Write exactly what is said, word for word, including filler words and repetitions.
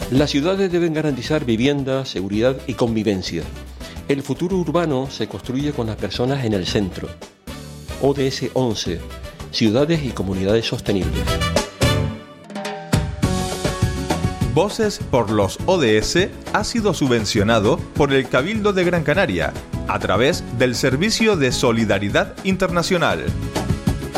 Las ciudades deben garantizar vivienda, seguridad y convivencia. El futuro urbano se construye con las personas en el centro. O D S once, Ciudades y Comunidades Sostenibles. Voces por los O D S ha sido subvencionado por el Cabildo de Gran Canaria a través del Servicio de Solidaridad Internacional.